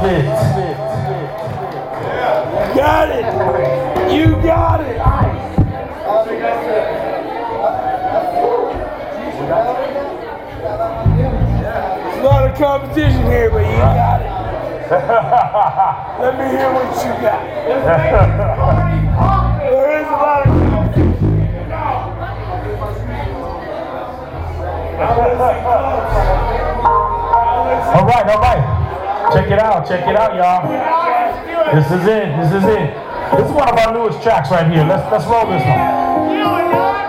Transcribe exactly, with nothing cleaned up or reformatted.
love it. Got it. You got it. There's a lot of competition here, but you got it. Let me hear what you got. There is a lot of competition. All right, all right. Check it out, check it out, y'all. This is it, this is it. This is one of our newest tracks right here. Let's let's roll this one.